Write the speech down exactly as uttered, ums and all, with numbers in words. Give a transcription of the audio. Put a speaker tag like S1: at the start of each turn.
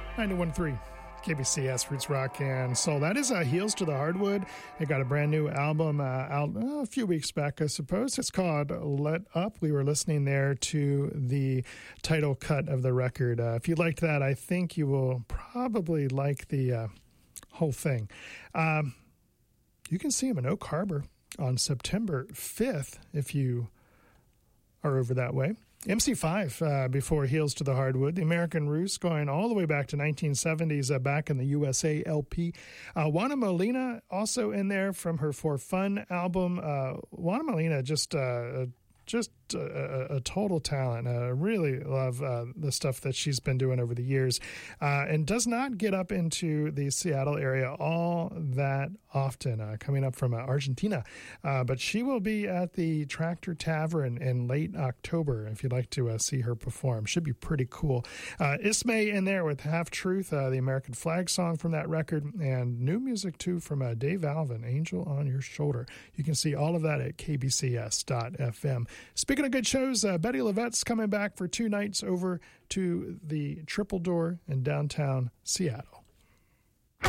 S1: ninety-one point three K B C S Roots Rock and Soul. That is uh, Heels to the Hardwood. They got a brand new album uh, out uh, a few weeks back, I suppose. It's called Let Up. We were listening there to the title cut of the record. Uh, if you liked that, I think you will probably like the uh, whole thing. Um, you can see him in Oak Harbor on September fifth if you are over that way. M C five uh, before Heels to the Hardwood. The American Roost going all the way back to nineteen seventies, uh, back in the U S A L P. Uh, Juana Molina also in there from her For Fun album. Uh, Juana Molina just uh, just a, a total talent. I uh, really love uh, the stuff that she's been doing over the years, uh, and does not get up into the Seattle area all that often, uh, coming up from uh, Argentina. Uh, but she will be at the Tractor Tavern in late October if you'd like to uh, see her perform. Should be pretty cool. Uh, Ismay in there with Half Truth, uh, the American flag song from that record, and new music too from uh, Dave Alvin, Angel on Your Shoulder. You can see all of that at k b c s dot f m. Speaking of good shows, uh, Betty LaVette's coming back for two nights over to the Triple Door in downtown Seattle.